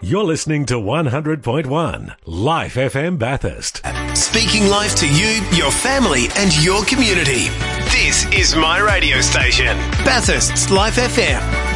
You're listening to 100.1 Life FM Bathurst. Speaking life to you, your family and your community. This is my radio station, Bathurst's Life FM.